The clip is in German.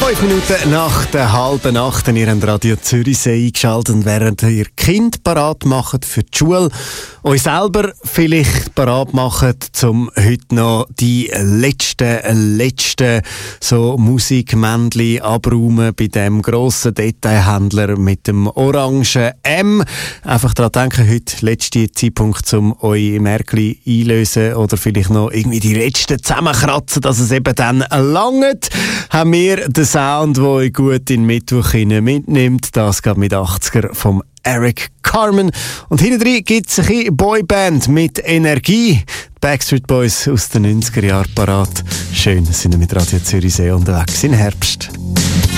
5 Minuten nach der halben Nacht in Ihrem Radio Zürichsee eingeschaltet, und während ihr Kind parat macht für die Schule, euch selber vielleicht parat macht, um heute noch die letzten so Musikmännchen abräumen bei dem grossen Detailhändler mit dem orangen M. Einfach daran denken, heute letzter Zeitpunkt, um euch Märkli einlösen oder vielleicht noch irgendwie die letzten zusammenkratzen, dass es eben dann langt. Haben wir den Sound, der euch gut in den Mittwoch mitnimmt. Das geht mit 80er vom Eric Carmen. Und hinten drin gibt es eine Boyband mit Energie. Die Backstreet Boys aus den 90er Jahren parat. Schön, sind wir mit Radio Zürichsee unterwegs im Herbst.